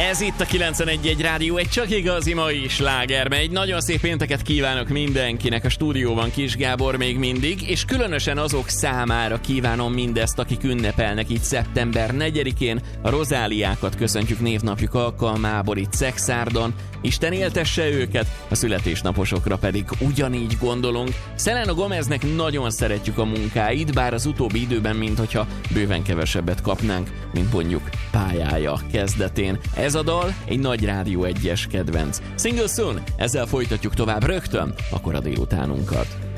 Ez itt a 91.1 Rádió, egy csak igazi mai sláger, egy nagyon szép pénteket kívánok mindenkinek, a stúdióban Kis Gábor még mindig, és különösen azok számára kívánom mindezt, akik ünnepelnek itt szeptember 4-én, a rozáliákat köszöntjük névnapjuk alkalmából itt Szekszárdon, Isten éltesse őket, a születésnaposokra pedig ugyanígy gondolunk. Selena Gomeznek nagyon szeretjük a munkáit, bár az utóbbi időben minthogyha bőven kevesebbet kapnánk, mint mondjuk pályája kezdetén. Ez a dal egy nagy Rádió 1-es kedvenc. Single Soon, ezzel folytatjuk tovább rögtön a kora délutánunkat.